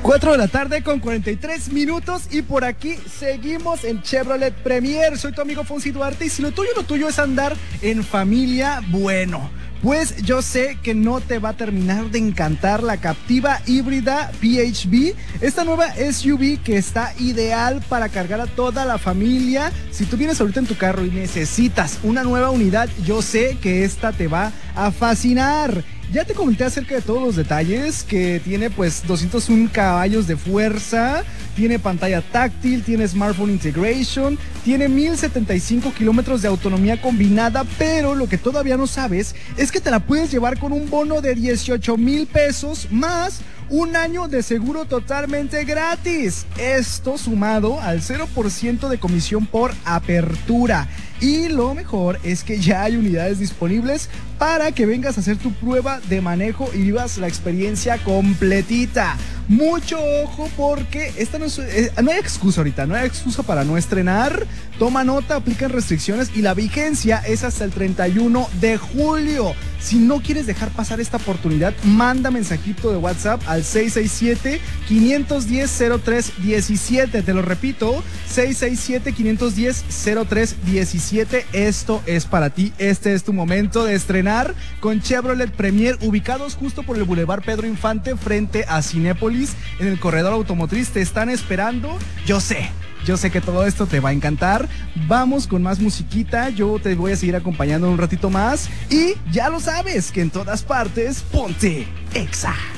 4 de la tarde con 43 minutos y por aquí seguimos en Chevrolet Premier. Soy tu amigo Fonsi Duarte y si lo tuyo es andar en familia, bueno, pues yo sé que no te va a terminar de encantar la Captiva híbrida PHEV, esta nueva SUV que está ideal para cargar a toda la familia. Si tú vienes ahorita en tu carro y necesitas una nueva unidad, yo sé que esta te va a fascinar. Ya te comenté acerca de todos los detalles, que tiene pues 201 caballos de fuerza, tiene pantalla táctil, tiene smartphone integration, tiene 1075 kilómetros de autonomía combinada, pero lo que todavía no sabes es que te la puedes llevar con un bono de 18,000 pesos más un año de seguro totalmente gratis. Esto sumado al 0% de comisión por apertura. Y lo mejor es que ya hay unidades disponibles para que vengas a hacer tu prueba de manejo y vivas la experiencia completita. Mucho ojo porque esta no hay excusa ahorita, no hay excusa para no estrenar. Toma nota, aplican restricciones y la vigencia es hasta el 31 de julio. Si no quieres dejar pasar esta oportunidad, manda mensajito de WhatsApp al 667-510-0317. Te lo repito, 667-510-0317. Esto es para ti, este es tu momento de estrenar con Chevrolet Premier, ubicados justo por el Boulevard Pedro Infante frente a Cinépolis, en el corredor automotriz. Te están esperando. Yo sé que todo esto te va a encantar. Vamos con más musiquita. Yo te voy a seguir acompañando un ratito más. Y ya lo sabes, que en todas partes, ponte Exa.